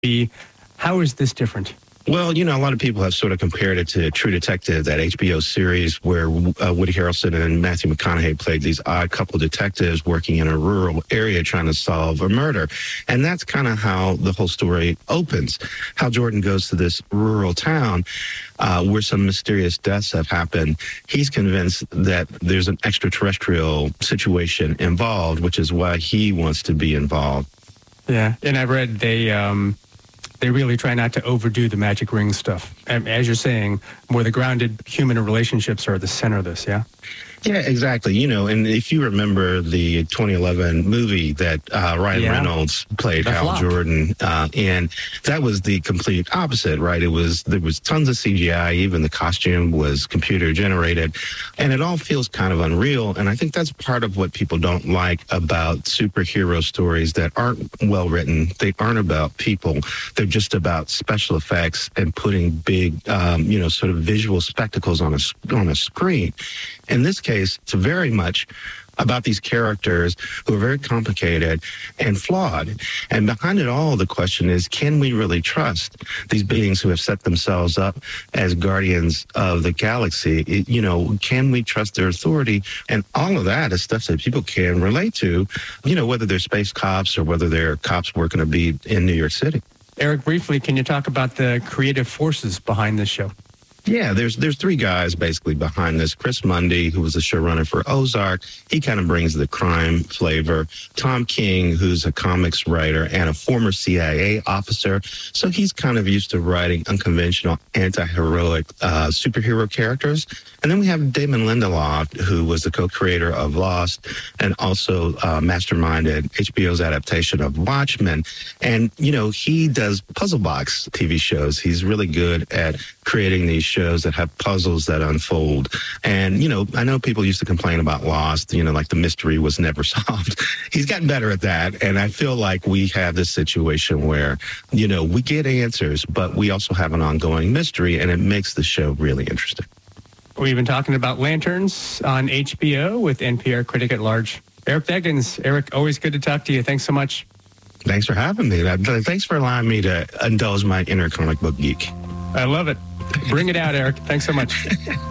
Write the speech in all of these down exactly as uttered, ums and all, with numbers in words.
be. How is this different? Well, you know, a lot of people have sort of compared it to True Detective, that H B O series where uh, Woody Harrelson and Matthew McConaughey played these odd couple detectives working in a rural area trying to solve a murder. And that's kind of how the whole story opens. Hal Jordan goes to this rural town uh, where some mysterious deaths have happened. He's convinced that there's an extraterrestrial situation involved, which is why he wants to be involved. Yeah, and I read they... Um They really try not to overdo the magic ring stuff. As you're saying, more the grounded human relationships are at the center of this, yeah? Yeah, exactly. You know, and if you remember the twenty eleven movie that uh, Ryan yeah. Reynolds played the Hal flop. Jordan, uh, and that was the complete opposite, right? It was, there was tons of C G I, even the costume was computer generated, and it all feels kind of unreal. And I think that's part of what people don't like about superhero stories that aren't well written. They aren't about people. They're just about special effects and putting big, um, you know, sort of visual spectacles on a, on a screen. In this case, it's very much about these characters who are very complicated and flawed. And behind it all, the question is, can we really trust these beings who have set themselves up as guardians of the galaxy? It, you know, can we trust their authority? And all of that is stuff that people can relate to, you know, whether they're space cops or whether they're cops working a beat in New York City. Eric, briefly, can you talk about the creative forces behind this show? Yeah, there's there's three guys basically behind this. Chris Mundy, who was the showrunner for Ozark, he kind of brings the crime flavor. Tom King, who's a comics writer and a former C I A officer, so he's kind of used to writing unconventional, anti-heroic uh, superhero characters. And then we have Damon Lindelof, who was the co-creator of Lost and also uh, masterminded H B O's adaptation of Watchmen. And, you know, he does puzzle box T V shows. He's really good at creating these shows that have puzzles that unfold. And, you know, I know people used to complain about Lost, you know, like the mystery was never solved. He's gotten better at that. And I feel like we have this situation where, you know, we get answers, but we also have an ongoing mystery, and it makes the show really interesting. We've been talking about Lanterns on H B O with N P R critic at large, Eric Deggans. Eric, always good to talk to you. Thanks so much. Thanks for having me. Thanks for allowing me to indulge my inner comic book geek. I love it. Bring it out, Eric. Thanks so much.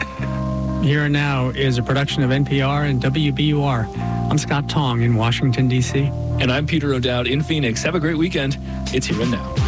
Here and Now is a production of N P R and W B U R. I'm Scott Tong in Washington, D C. And I'm Peter O'Dowd in Phoenix. Have a great weekend. It's Here and Now.